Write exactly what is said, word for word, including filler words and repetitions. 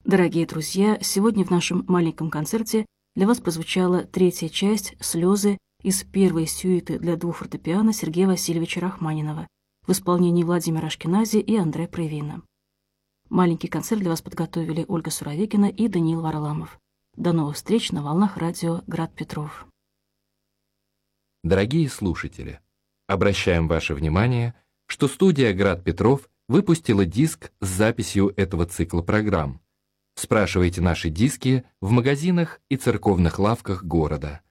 Дорогие друзья, сегодня в нашем маленьком концерте для вас прозвучала третья часть «Слезы» из первой сюиты для двух фортепиано Сергея Васильевича Рахманинова в исполнении Владимира Ашкенази и Андре Превина. Маленький концерт для вас подготовили Ольга Суровикина и Даниил Варламов. До новых встреч на волнах радио «Град Петров». Дорогие слушатели, обращаем ваше внимание, что студия «Град Петров» выпустила диск с записью этого цикла программ. Спрашивайте наши диски в магазинах и церковных лавках города.